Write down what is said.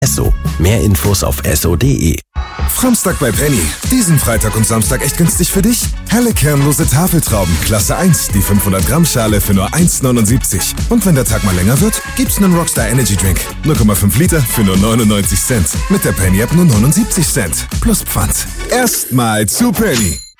Esso. Mehr Infos auf esso.de. Framstag bei Penny. Diesen Freitag und Samstag echt günstig für dich? Helle kernlose Tafeltrauben, Klasse 1, die 500 Gramm Schale für nur 1,79. Und wenn der Tag mal länger wird, gibt's einen Rockstar Energy Drink. 0,5 Liter für nur 99 Cent. Mit der Penny App nur 79 Cent. Plus Pfand. Erstmal zu Penny.